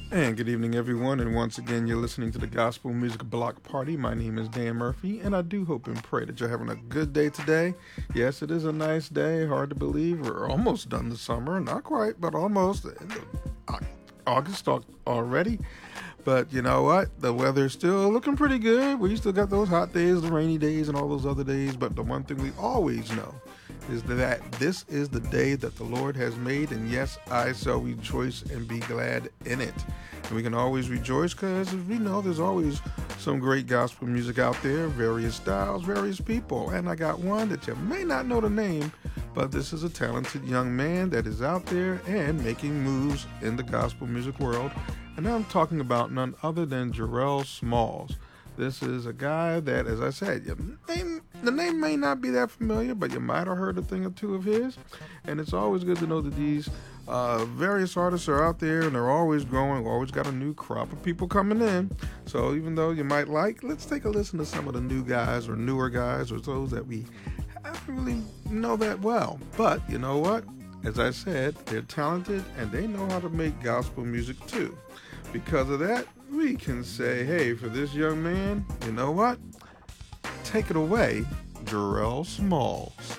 And good evening, everyone. And once again, you're listening to the Gospel Music Block Party. My name is Dan Murphy, and I do hope and pray that you're having a good day today. Yes, it is a nice day. Hard to believe we're almost done the summer. Not quite, but almost. August already. But you know what? The weather's still looking pretty good. We still got those hot days, the rainy days, and all those other days. But the one thing we always know is that this is the day that the Lord has made, and yes, I shall rejoice and be glad in it. And we can always rejoice because we know there's always some great gospel music out there, various styles, various people. And I got one that you may not know the name, but this is a talented young man that is out there and making moves in the gospel music world. And I'm talking about none other than Jarrell Smalls. This is a guy that, as I said, the name may not be that familiar, but you might have heard a thing or two of his. And it's always good to know that these various artists are out there and they're always growing, always got a new crop of people coming in. So even though you might let's take a listen to some of the new guys or newer guys or those that we haven't really know that well. But you know what? As I said, they're talented and they know how to make gospel music too. Because of that, we can say, hey, for this young man, you know what? Take it away, Jarrell Smalls.